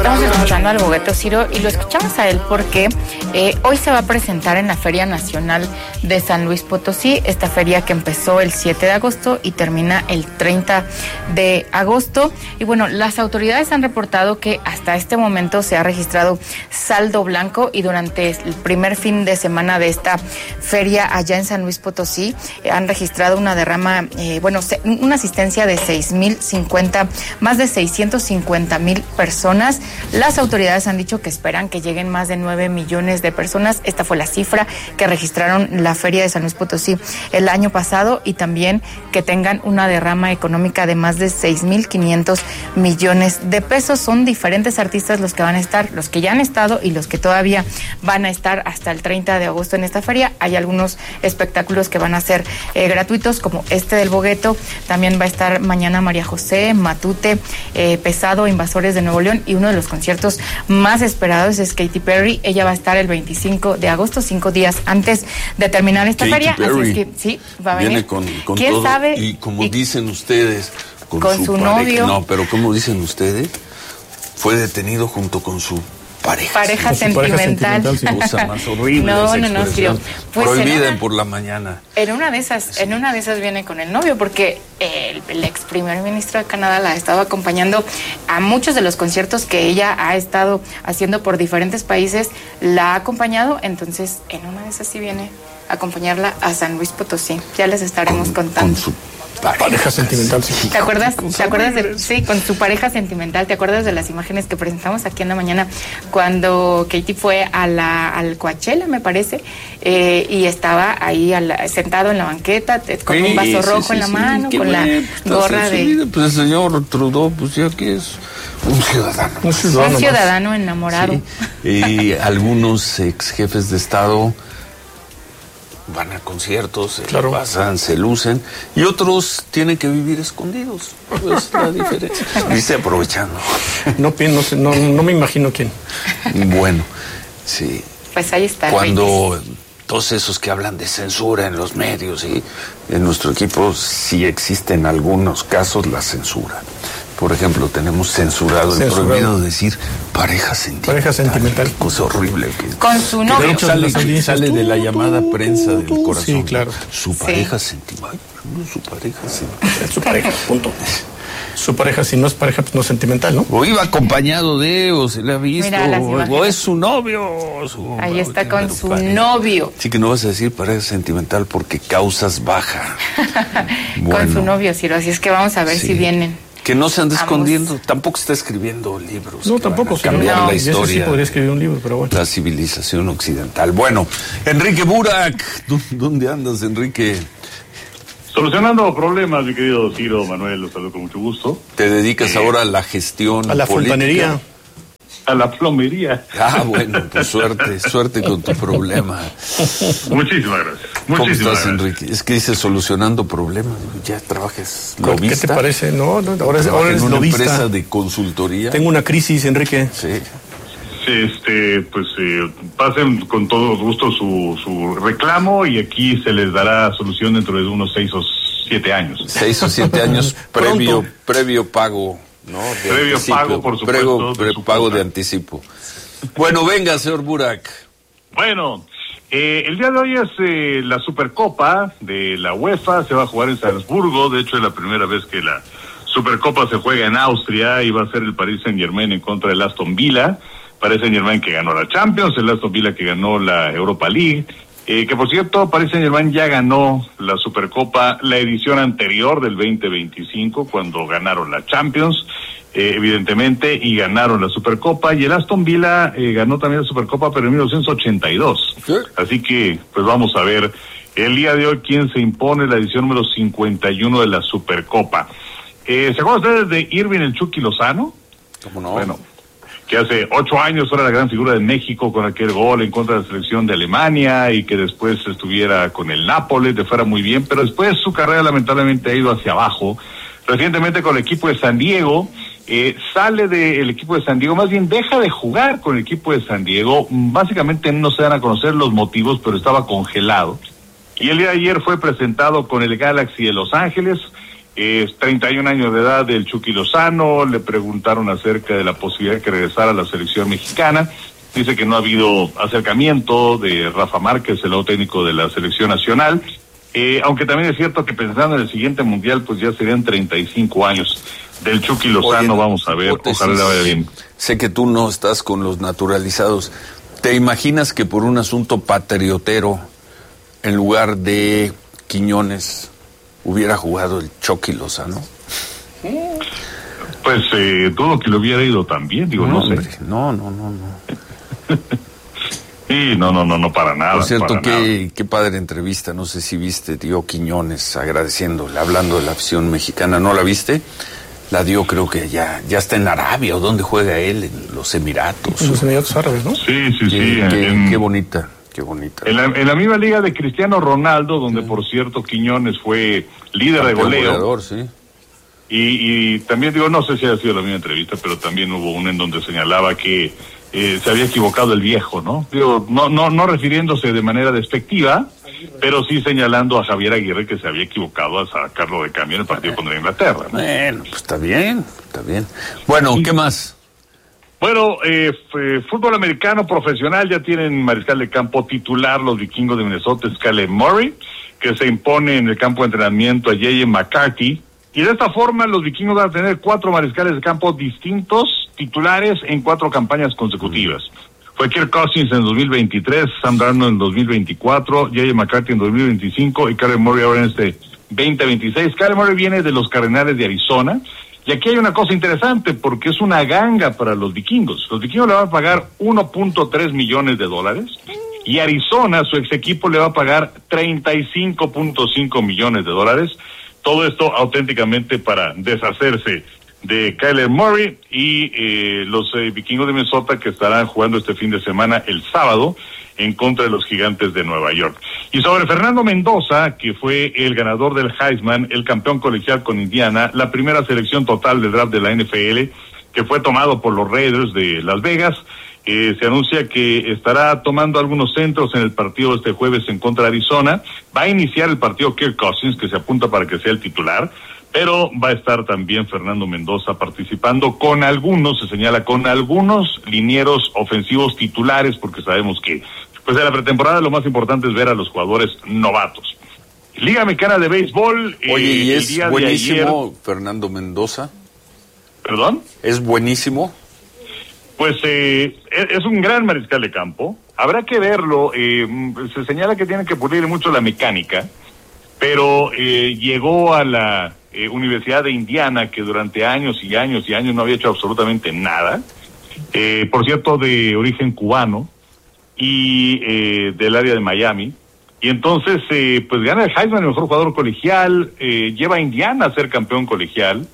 Estamos escuchando al Bogueto, Ciro, y lo escuchamos a él porque hoy se va a presentar en la Feria Nacional de San Luis Potosí, esta feria que empezó el 7 de agosto y termina el 30 de agosto. Y bueno, las autoridades han reportado que hasta este momento se ha registrado saldo blanco y durante el primer fin de semana de esta feria allá en San Luis Potosí han registrado una derrama, una asistencia de 6,050, más de 650,000 personas. Las autoridades han dicho que esperan que lleguen más de 9 millones de personas. Esta fue la cifra que registraron la Feria de San Luis Potosí el año pasado, y también que tengan una derrama económica de más de 6,500 millones de pesos. Son diferentes artistas los que van a estar, los que ya han estado y los que todavía van a estar hasta el 30 de agosto en esta feria. Hay algunos espectáculos que van a ser gratuitos, como este del Bogueto. También va a estar mañana María José, Matute, Pesado, Invasores de Nuevo León, y uno de los conciertos más esperados es Katy Perry. Ella va a estar el 25 de agosto, 5 días antes de terminar esta feria. Perry. Así es que sí, va a venir. Viene con ¿Quién todo, sabe? y como dicen ustedes, con su novio. No, pero como dicen ustedes, fue detenido junto con su pareja. Pareja sentimental. Sí. Cosa más horrible. No, Ciro. Pues prohibida por la mañana. En una de esas viene con el novio, porque el ex primer ministro de Canadá la ha estado acompañando a muchos de los conciertos que ella ha estado haciendo por diferentes países. La ha acompañado, entonces en una de esas sí viene a acompañarla a San Luis Potosí. Ya les estaremos contando. Con su pareja sentimental, sí. ¿Te acuerdas con su pareja sentimental? ¿Te acuerdas de las imágenes que presentamos aquí en la mañana cuando Katy fue al Coachella, me parece, y estaba ahí sentado en la banqueta con un vaso rojo en la mano, con la gorra de... Pues el señor Trudeau, pues ya que es un ciudadano. Un ciudadano enamorado. Sí. Y algunos ex jefes de Estado van a conciertos, claro, pasan, se lucen, y otros tienen que vivir escondidos. Es la diferencia. Dice aprovechando. No me imagino quién. Bueno, sí. Pues ahí está. Cuando todos esos que hablan de censura en los medios, y en nuestro equipo sí existe en algunos casos la censura. Por ejemplo, tenemos censurado y prohibido decir pareja sentimental. Pareja sentimental. Qué cosa horrible. Con su novio. De hecho, sale de la llamada prensa del corazón. Sí, claro. Su pareja sentimental. Su pareja sentimental. Su pareja, punto. Su pareja, si no es pareja, pues no es sentimental, ¿no? O iba acompañado de, o se le ha visto, o es su novio. Ahí está con su novio. Sí, que no vas a decir pareja sentimental porque causas baja. Con su novio, Ciro, así es que vamos a ver si vienen. Que no se ande escondiendo, tampoco está escribiendo libros. No, tampoco. Cambiar la historia. Sí podría escribir un libro, pero bueno. La civilización occidental. Bueno, Enrique Burak, ¿dónde andas, Enrique? Solucionando problemas, mi querido Ciro, Manuel, los saludo con mucho gusto. ¿Te dedicas ahora a la gestión a la política? Fontanería? A la plomería. Ah, bueno, pues suerte con tu problema. Muchísimas gracias. ¿Cómo estás, Enrique? Es que dices solucionando problemas, ya trabajas lobista. ¿Qué te parece? No, ahora eres lobista. Una empresa de consultoría. Tengo una crisis, Enrique. Sí. Pasen con todo gusto su reclamo y aquí se les dará solución dentro de unos 6 o 7 años. 6 o 7 años previo pago. No, previo anticipo, pago, por supuesto. Pago de anticipo. Bueno, venga, señor Burak. Bueno, el día de hoy es la Supercopa de la UEFA, se va a jugar en Salzburgo. De hecho, es la primera vez que la Supercopa se juega en Austria, y va a ser el Paris Saint-Germain en contra del Aston Villa. Paris Saint-Germain que ganó la Champions, el Aston Villa que ganó la Europa League. Que por cierto, Paris Saint-Germain ya ganó la Supercopa la edición anterior del 2025, cuando ganaron la Champions, evidentemente, y ganaron la Supercopa, y el Aston Villa ganó también la Supercopa, pero en 1982. ¿Sí? Así que, pues vamos a ver el día de hoy quién se impone la edición número 51 de la Supercopa. ¿Se acuerdan ustedes de Irving el Chucky Lozano? ¿Cómo no? Bueno, que hace 8 años era la gran figura de México con aquel gol en contra de la selección de Alemania, y que después estuviera con el Nápoles, le fuera muy bien, pero después su carrera lamentablemente ha ido hacia abajo. Recientemente con el equipo de San Diego, sale del equipo de San Diego, más bien deja de jugar con el equipo de San Diego. Básicamente no se dan a conocer los motivos, pero estaba congelado. Y el día de ayer fue presentado con el Galaxy de Los Ángeles. Es 31 años de edad del Chucky Lozano. Le preguntaron acerca de la posibilidad de que regresara a la selección mexicana. Dice que no ha habido acercamiento de Rafa Márquez, el nuevo técnico de la selección nacional. Aunque también es cierto que pensando en el siguiente mundial, pues ya serían 35 años del Chucky Lozano. Vamos a ver, ojalá le vaya bien. Sé que tú no estás con los naturalizados. ¿Te imaginas que por un asunto patriotero, en lugar de Quiñones, hubiera jugado el Chucky Lozano? Pues dudo que lo hubiera ido también, digo, no sé. No. Sí, no, para nada. Por cierto, qué padre entrevista, no sé si viste, dio Quiñones agradeciéndole, hablando de la afición mexicana, ¿no la viste? La dio, creo que ya está en Arabia, ¿o dónde juega él? En los Emiratos. En los Emiratos Árabes, ¿no? Sí. Qué bonita. En la misma liga de Cristiano Ronaldo, donde por cierto Quiñones fue líder de goleo. Goleador, sí. Y también digo, no sé si ha sido la misma entrevista, pero también hubo una en donde señalaba que se había equivocado el viejo, ¿no? Digo, no refiriéndose de manera despectiva, pero sí señalando a Javier Aguirre que se había equivocado al sacarlo de cambio en el partido contra Inglaterra, ¿no? Bueno, pues está bien. Bueno, ¿qué más? Bueno, fútbol americano profesional, ya tienen mariscal de campo titular los vikingos de Minnesota, Caleb Murray, que se impone en el campo de entrenamiento a J.J. McCarthy. Y de esta forma los vikingos van a tener 4 mariscales de campo distintos, titulares, en 4 campañas consecutivas. Fue Kirk Cousins en 2023, Sam Darnold en 2024, J.J. McCarthy en 2025 y Caleb Murray ahora en este 2026. Caleb Murray viene de los Cardenales de Arizona. Y aquí hay una cosa interesante, porque es una ganga para los vikingos. Los vikingos le van a pagar $1.3 millones y Arizona, su ex equipo, le va a pagar $35.5 millones. Todo esto auténticamente para deshacerse de Kyler Murray y los vikingos de Minnesota, que estarán jugando este fin de semana, el sábado, en contra de los Gigantes de Nueva York. Y sobre Fernando Mendoza, que fue el ganador del Heisman, el campeón colegial con Indiana, la primera selección total del draft de la NFL, que fue tomado por los Raiders de Las Vegas. Se anuncia que estará tomando algunos centros en el partido este jueves en contra de Arizona. Va a iniciar el partido Kirk Cousins, que se apunta para que sea el titular, pero va a estar también Fernando Mendoza participando con algunos, se señala, con algunos linieros ofensivos titulares, porque sabemos que pues en la pretemporada lo más importante es ver a los jugadores novatos. Liga Mexicana de Béisbol. Oye, ¿y es buenísimo Fernando Mendoza? ¿Perdón? ¿Es buenísimo? Pues es un gran mariscal de campo. Habrá que verlo. Se señala que tiene que pulir mucho la mecánica, pero llegó a la Universidad de Indiana, que durante años y años y años no había hecho absolutamente nada. Por cierto, de origen cubano y del área de Miami. Y entonces, pues gana el Heisman, el mejor jugador colegial, lleva a Indiana a ser campeón colegial.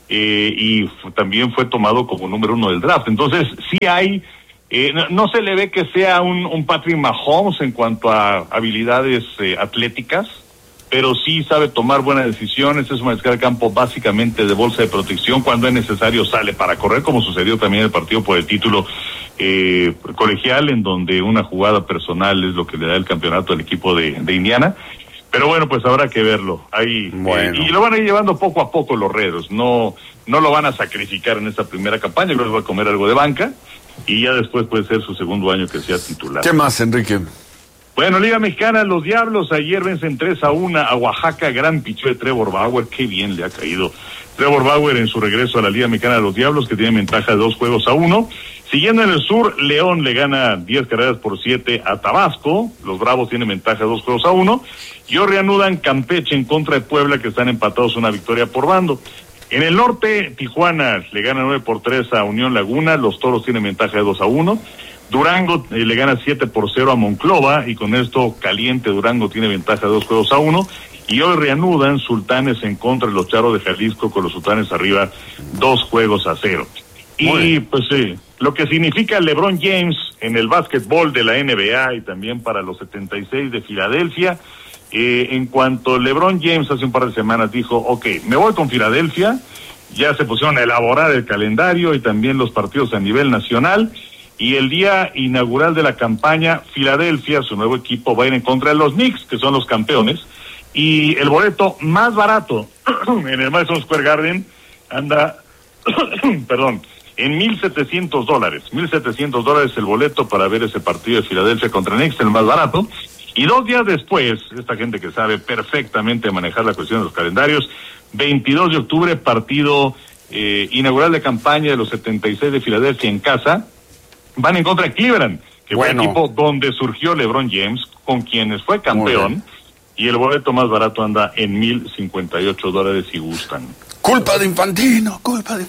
Y también fue tomado como número 1 del draft. Entonces sí hay, no se le ve que sea un Patrick Mahomes en cuanto a habilidades atléticas, pero sí sabe tomar buenas decisiones. Es un mariscal de campo básicamente de bolsa de protección. Cuando es necesario sale para correr, como sucedió también en el partido por el título colegial, en donde una jugada personal es lo que le da el campeonato al equipo de Indiana. Pero bueno, pues habrá que verlo. Ahí, bueno. Y lo van a ir llevando poco a poco los Raiders. No lo van a sacrificar en esta primera campaña. Creo que va a comer algo de banca. Y ya después puede ser su segundo año que sea titular. ¿Qué más, Enrique? Bueno, Liga Mexicana, los Diablos ayer vencen 3-1 a Oaxaca. Gran picheo de Trevor Bauer. Qué bien le ha caído Trevor Bauer en su regreso a la Liga Mexicana de los Diablos, que tiene ventaja de 2-1. Siguiendo en el sur, León le gana 10-7 a Tabasco. Los Bravos tienen ventaja de 2-1. Y hoy reanudan Campeche en contra de Puebla, que están empatados una victoria por bando. En el norte, Tijuana le gana 9-3 a Unión Laguna. Los Toros tienen ventaja de 2-1. Durango le gana 7-0 a Monclova, y con esto caliente Durango tiene ventaja de 2-1. Y hoy reanudan Sultanes en contra de los Charros de Jalisco, con los Sultanes arriba 2-0. Y pues lo que significa LeBron James en el básquetbol de la NBA y también para los 76 de Filadelfia. En cuanto LeBron James hace un par de semanas dijo, ok, me voy con Filadelfia, ya se pusieron a elaborar el calendario y también los partidos a nivel nacional, y el día inaugural de la campaña, Filadelfia, su nuevo equipo, va a ir en contra de los Knicks, que son los campeones, Y el boleto más barato en el Madison Square Garden anda, perdón, en $1,700. $1,700 el boleto para ver ese partido de Filadelfia contra Knicks, el más barato. Y 2 días después, esta gente que sabe perfectamente manejar la cuestión de los calendarios, 22 de octubre, partido inaugural de campaña de los 76 de Filadelfia en casa, van en contra de Cleveland, que fue el equipo donde surgió LeBron James, con quienes fue campeón, y el boleto más barato anda en $1,058 si gustan. Culpa de Infantino.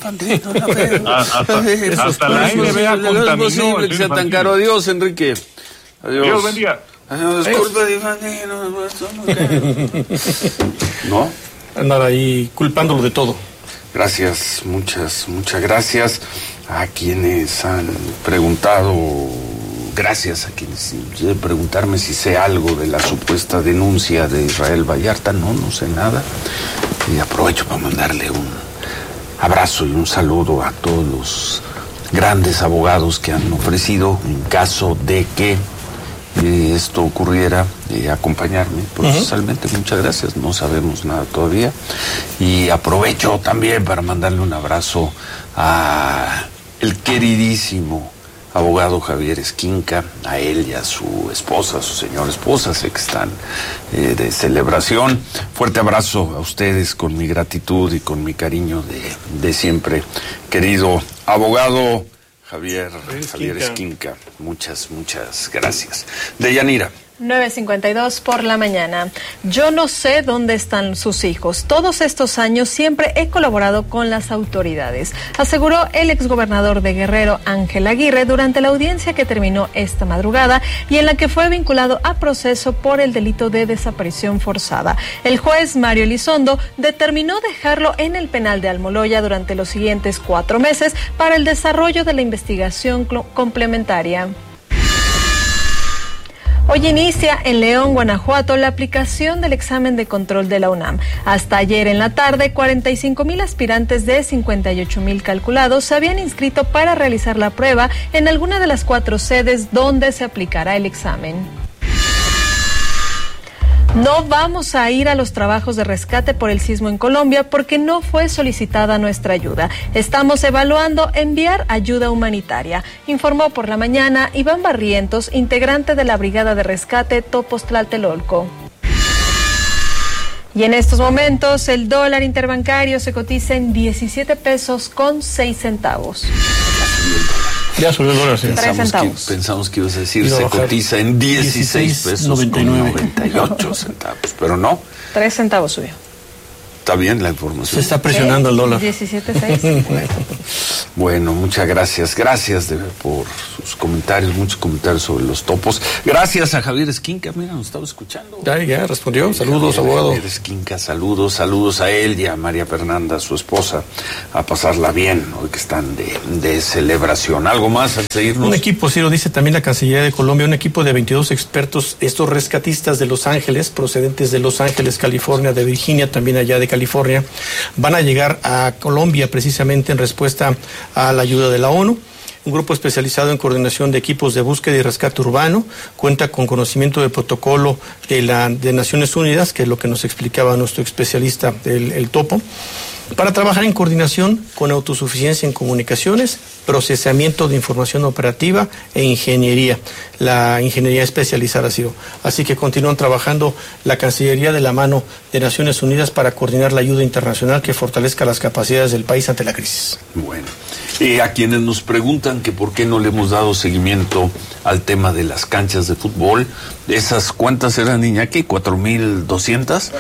Hasta la NBA contaminó. No es posible que sea tan caro. Adiós, Enrique. Adiós. Dios bendiga. Adiós, culpa de Infantino. ¿No? Andar ahí culpándolo de todo. Gracias, muchas gracias a quienes han preguntado. Gracias a quienes quieren preguntarme si sé algo de la supuesta denuncia de Israel Vallarta. No sé nada. Y aprovecho para mandarle un abrazo y un saludo a todos los grandes abogados que han ofrecido, en caso de que esto ocurriera, acompañarme procesalmente. Muchas gracias. No sabemos nada todavía. Y aprovecho también para mandarle un abrazo a el queridísimo abogado Javier Esquinca, a él y a su esposa, a su señora esposa, sé que están de celebración. Fuerte abrazo a ustedes, con mi gratitud y con mi cariño de siempre. Querido abogado Javier Esquinca, muchas gracias. Deyanira. 9:52 por la mañana. Yo no sé dónde están sus hijos. Todos estos años siempre he colaborado con las autoridades, aseguró el exgobernador de Guerrero, Ángel Aguirre, durante la audiencia que terminó esta madrugada y en la que fue vinculado a proceso por el delito de desaparición forzada. El juez Mario Elizondo determinó dejarlo en el penal de Almoloya durante los siguientes 4 meses para el desarrollo de la investigación complementaria. Hoy inicia en León, Guanajuato, la aplicación del examen de control de la UNAM. Hasta ayer en la tarde, 45,000 aspirantes de 58,000 calculados se habían inscrito para realizar la prueba en alguna de las 4 sedes donde se aplicará el examen. No vamos a ir a los trabajos de rescate por el sismo en Colombia porque no fue solicitada nuestra ayuda. Estamos evaluando enviar ayuda humanitaria, informó por la mañana Iván Barrientos, integrante de la Brigada de Rescate Topos-Tlatelolco. Y en estos momentos el dólar interbancario se cotiza en 17 pesos con 6 centavos. Ya subió el dólar, sí. Pensamos que ibas a decir se cotiza en 16 pesos 98 centavos, pero no. 3 centavos subió. Está bien la información. Se está presionando el dólar. 17.6. Bueno, muchas gracias. Gracias por sus comentarios, muchos comentarios sobre los topos. Gracias a Javier Esquinca, mira, nos estaba escuchando. Ya respondió. Saludos, abogado. Javier Esquinca, saludos a él y a María Fernanda, su esposa, a pasarla bien, hoy que están de celebración. ¿Algo más al seguirnos? Un equipo, sí lo dice también la Cancillería de Colombia, un equipo de 22 expertos, estos rescatistas de Los Ángeles, procedentes de Los Ángeles, California, de Virginia, también allá de California, van a llegar a Colombia precisamente en respuesta a la ayuda de la ONU. Un grupo especializado en coordinación de equipos de búsqueda y rescate urbano, cuenta con conocimiento del protocolo de Naciones Unidas, que es lo que nos explicaba nuestro especialista, el topo, para trabajar en coordinación con autosuficiencia en comunicaciones, procesamiento de información operativa e ingeniería. La ingeniería especializada ha sido. Así que continúan trabajando la Cancillería de la mano de Naciones Unidas para coordinar la ayuda internacional que fortalezca las capacidades del país ante la crisis. Bueno, a quienes nos preguntan que por qué no le hemos dado seguimiento al tema de las canchas de fútbol, esas cuentas eran, Iñaki, 4,200.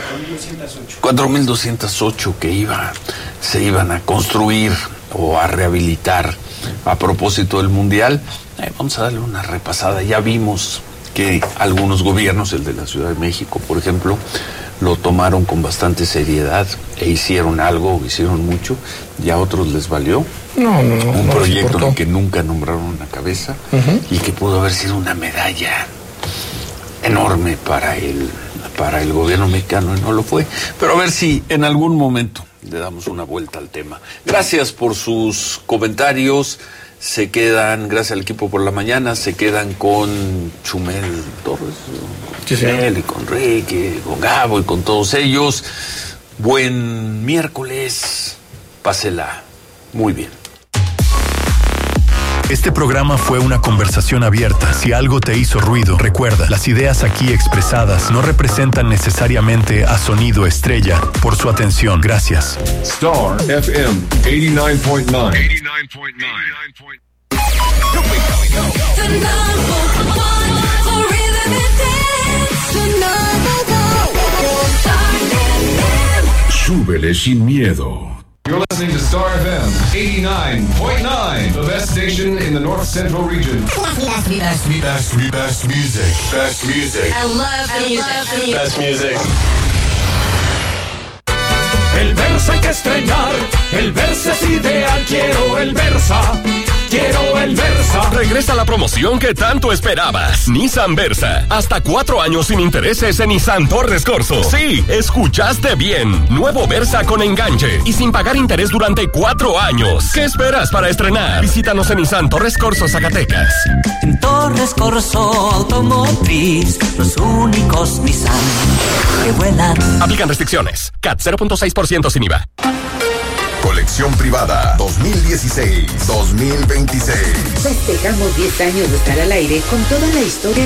4,208 que se iban a construir o a rehabilitar a propósito del Mundial. Vamos a darle una repasada. Ya vimos que algunos gobiernos, el de la Ciudad de México, por ejemplo, lo tomaron con bastante seriedad e hicieron algo, hicieron mucho, y a otros les valió. Un proyecto en el que nunca nombraron una cabeza y que pudo haber sido una medalla enorme para el gobierno mexicano, y no lo fue. Pero a ver si en algún momento le damos una vuelta al tema. Gracias por sus comentarios. se quedan, gracias al equipo por la mañana, se quedan con Chumel Torres, y con Ricky, con Gabo y con todos ellos. Buen miércoles, pásela muy bien. Este programa fue una conversación abierta. Si algo te hizo ruido, recuerda, las ideas aquí expresadas no representan necesariamente a Sonido Estrella. Por su atención, gracias. Star FM 89.9. Súbele sin miedo. You're listening to Star FM 89.9, the best station in the North Central region. Best music. Best music. I love the music. Best music. El Versa hay que estrenar, el Versa es ideal, quiero el Versa. Quiero el Versa. Regresa la promoción que tanto esperabas. Nissan Versa. Hasta 4 años sin intereses en Nissan Torres Corzo. Sí, escuchaste bien. Nuevo Versa con enganche y sin pagar interés durante 4 años. ¿Qué esperas para estrenar? Visítanos en Nissan Torres Corzo, Zacatecas. En Torres Corzo Automotriz, los únicos Nissan que vuelan. Aplican restricciones. CAT 0.6% sin IVA. Colección privada 2016-2026. Festejamos 10 años de estar al aire con toda la historia